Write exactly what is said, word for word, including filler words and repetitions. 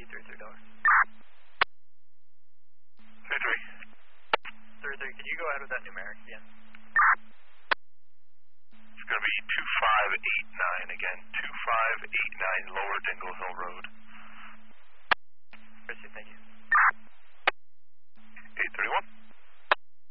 three three three dollars. three three. three three, can you go ahead with that numeric again? It's going to be two five eight nine again. two five eight nine Lower Dingle Hill Road.